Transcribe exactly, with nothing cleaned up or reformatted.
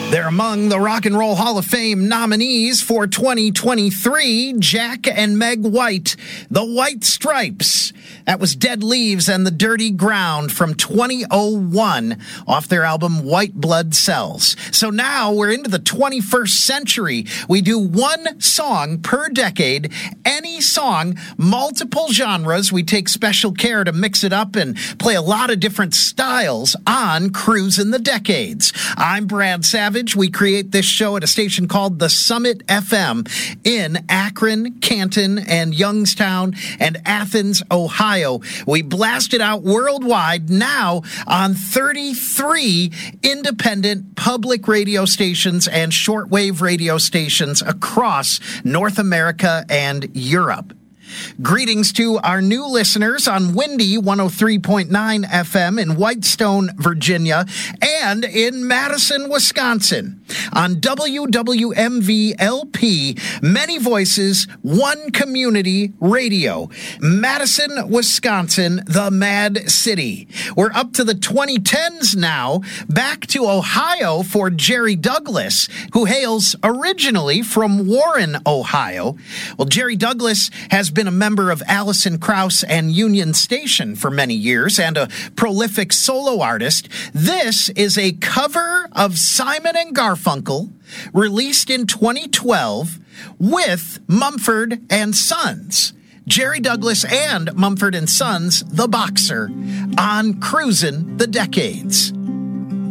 They're among the Rock and Roll Hall of Fame nominees for twenty twenty-three, Jack and Meg White, The White Stripes. That was Dead Leaves and the Dirty Ground from twenty oh one off their album White Blood Cells. So now we're into the twenty-first century. We do one song per decade, any song, multiple genres. We take special care to mix it up and play a lot of different styles on Cruisin' the Decades. I'm Brad Savage. We create this show at a station called The Summit F M in Akron, Canton, and Youngstown, and Athens, Ohio. We blast it out worldwide now on thirty-three independent public radio stations and shortwave radio stations across North America and Europe. Greetings to our new listeners on Windy one oh three point nine F M in Whitestone, Virginia, and in Madison, Wisconsin. On W W M V L P, Many Voices, One Community Radio. Madison, Wisconsin, the Mad City. We're up to the twenty tens now, back to Ohio for Jerry Douglas, who hails originally from Warren, Ohio. Well, Jerry Douglas has been a member of Alison Krauss and Union Station for many years and a prolific solo artist. This is a cover of Simon and Garfunkel, released in twenty twelve with Mumford and Sons. Jerry Douglas and Mumford and Sons, The Boxer, on Cruisin' the Decades.